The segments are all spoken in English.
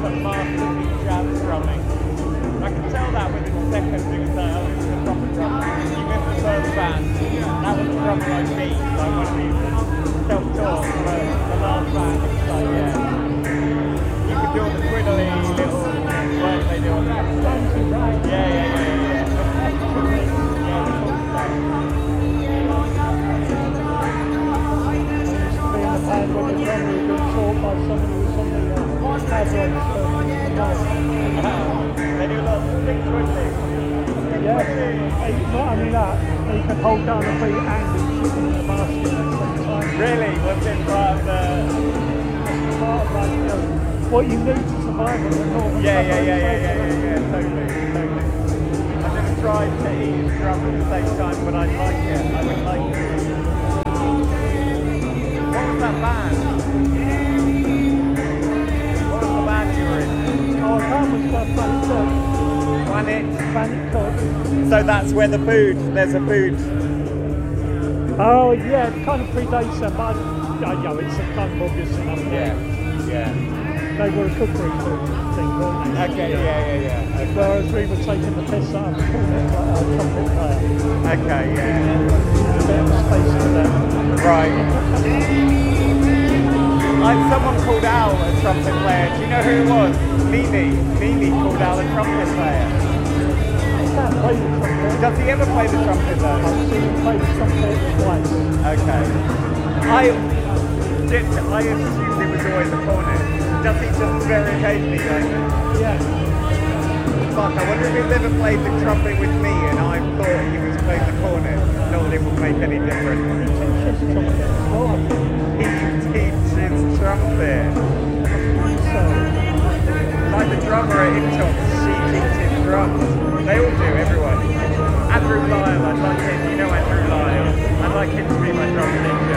but masterfully jazz drumming. I can tell that with his second, he was like, oh, this is a proper drummer. You missed the first band. That was a drummer like me, like one of these self-taught, but the last band, it was like, yeah. You could do all the twiddly little work they do on that. Yeah. And when the drummer had been taught by somebody who was on the average They do a lot of stick twiddling. Yeah, not only that, they can hold down a beat and shoot in the basket at the same time. Really? Was it part of the... Part of like, what you need to survive on the normal. Yeah, totally. I've never tried to eat and drum at the same time, but I'd like it. I would like it. What was that band? What was the band you were in? Oh, that was Planet Cook. So that's where there's a food. Oh yeah, it kind of predates them, but it's a kind of obvious enough. Yeah. They were a cookery thing, weren't they? Okay, yeah. Okay. Whereas we were taking the piss out of the trumpet player. Okay, yeah. A bit of space for them. Right. Someone called Al a trumpet player. Do you know who it was? Mimi called Al a trumpet player. He can't play the trumpet. Does he ever play the trumpet though? I've seen him play the trumpet twice. Okay. I assumed it was always a cornet. Does he just very occasionally though? Yeah. Fuck, I wonder if he's ever played the trumpet with me and I thought he was playing the cornet. Not that it would make any difference. He teaches trumpet as well, I think. He teaches trumpet. So, like the drummer at Intox, she teaches drums. They all do, everyone. Andrew Lyle, I'd like him. You know Andrew Lyle. I'd like him to be my drum teacher.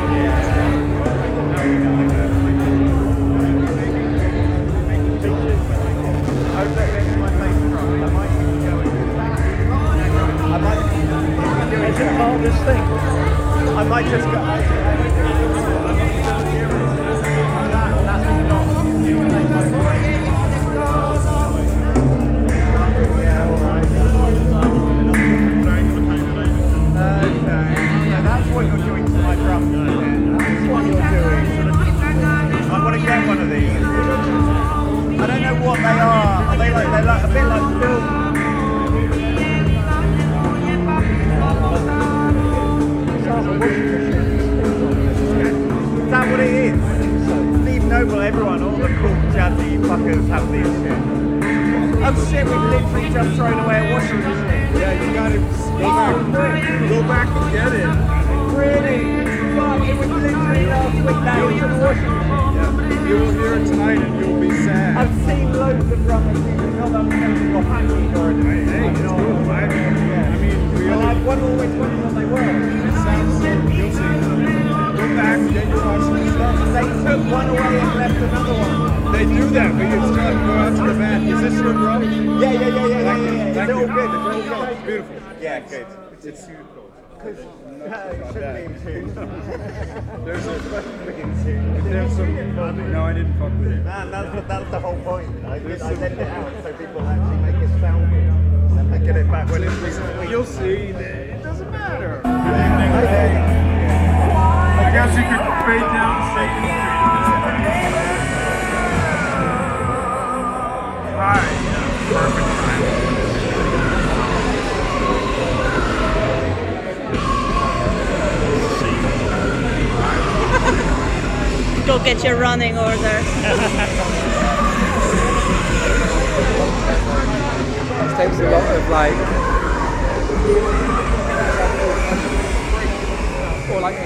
is it part of this thing? I might just go. That's what you're doing to my drum. That's what you're doing. I want to get one of these. I don't know what they are. Are they like a bit like film? Is that what it is? Steve Noble, everyone, all the cool jazzy fuckers have these shit. Oh shit, we've literally just thrown away a washing machine. Yeah, you gotta go back and get it. Really? Fuck, it was literally last week that was in the washing machine. Yeah. You will hear it tonight and you'll be sad. I've seen loads of drummers using not that many or hanging or anything. Hey, it's cool. I mean, we And all... I wonder always wondering what they were. It sounds so... You'll see. Go back, get your washing stuff. They took one away and left another one. They do that, but you still have to go out to the band. Is this your drum? Yeah. Thank It's all you. good. It's all good. Beautiful. Yeah, good. It's too cool. It shouldn't be in tune. There's a... In tune. There's some... No, I didn't fuck with it. Man, that's the whole point. I send it out so people actually make it sound good. And I get it back when it's sweet. You'll see. It doesn't matter. Okay. I guess you could fade down the second street. Alright, yeah, perfect time. Go get your running order. It takes a lot of like, or like,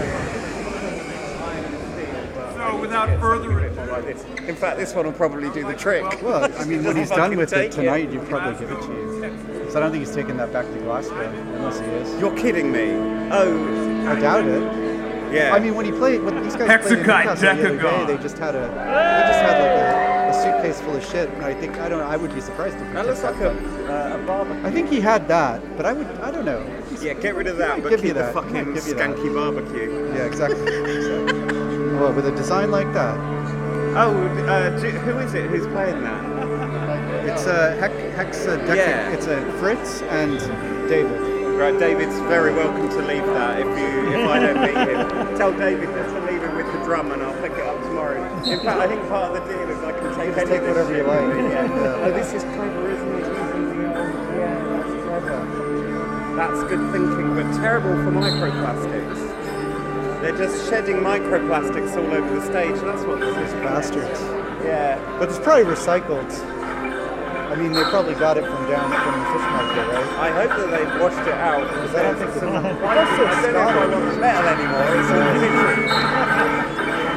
So without further ado, In fact, this one will probably do the trick. well, I mean, when he's done with it tonight, you you'd probably give it to you. So I don't think he's taking that back to Glasgow, unless he is. You're kidding me. Oh, I doubt it. yeah. I mean, when he played, when these guys played in Newcastle the other day, they just had like a suitcase full of shit. And I would be surprised if he that took looks like that. a barbecue. I think he had that, but I don't know. Yeah, get rid of that, but give keep you the that. fucking Give you that. skanky barbecue. Yeah, exactly. Well, with a design like that, Oh, who is it who's playing that? It's Hexadeca. Yeah. It's Fritz and David. Right, David's very welcome to leave that if I don't meet him. Tell David just to leave it with the drum and I'll pick it up tomorrow. In fact, I think part of the deal is I can take any of this whatever you shit like. with me, yeah. Yeah. Oh, this is clever, isn't it? Yeah, that's clever. That's good thinking, but terrible for microplastics. They're just shedding microplastics all over the stage. That's what this is. Bastards. Yeah. But it's probably recycled. I mean, they probably got it from the fish market, right? I hope that they've washed it out. Because I don't think some, they- I don't know if I want the metal anymore. It's all different.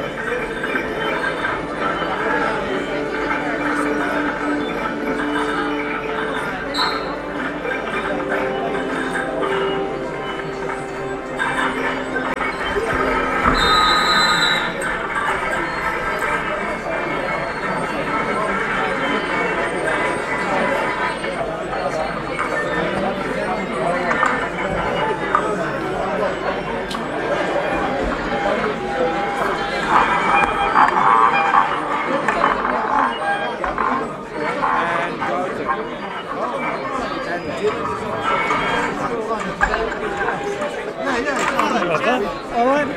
All right.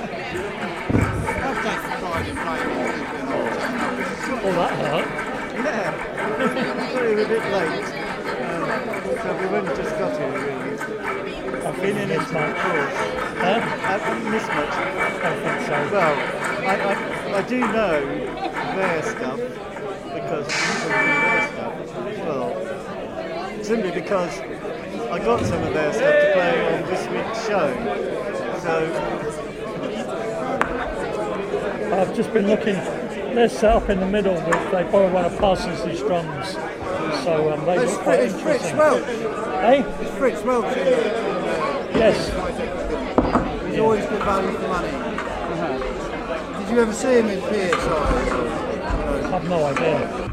Oh, that hurt. Yeah. Sorry, we're a bit late. So we've only just got here, really. I've been in this much. Huh? I haven't missed much. I think so. Well, I do know their stuff because people do their stuff as well. Simply because I got some of their stuff to play on this week's show. So I've just been looking. They're set up in the middle. They borrowed one of Parsons' drums, so they look quite It's Fritz interesting. Welch. Hey? It's Fritz Welch. Yes. He's always good value for money. Did you ever see him in PSI? I've no idea.